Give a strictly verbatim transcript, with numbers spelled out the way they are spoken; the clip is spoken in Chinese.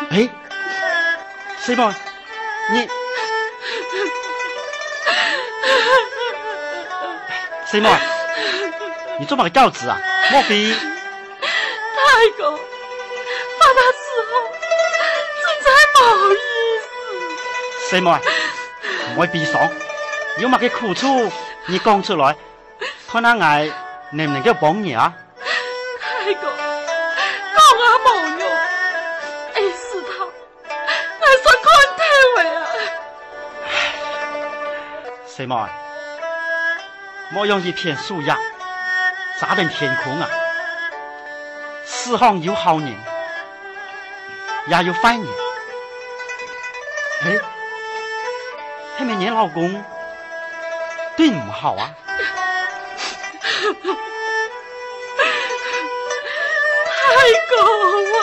哎，四妹，你四妹，你这么个教子啊？莫非？ 太公，发那时候真在冇意思。 四妹，唔可以悲伤，有乜嘅苦楚你讲出来，看下我能唔能够帮你啊？ 太公，讲也冇用，爱死他，我说看体会啊。 四妹，莫用一片树叶砸断天空啊！世上有好人，也有坏人。哎，係咪你老公對你唔好啊？ 太公。